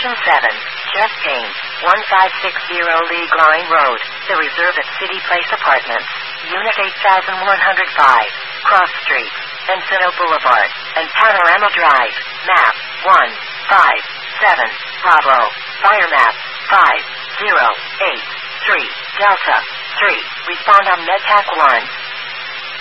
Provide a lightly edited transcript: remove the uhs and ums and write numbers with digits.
Attention 7. Jeff Payne, 1560 League Line Road, The Reserve at City Place Apartments, Unit 8105, Cross Street, Encino Boulevard, and Panorama Drive, map 157, Bravo, fire map 5083, Delta 3, respond on MedTac 1.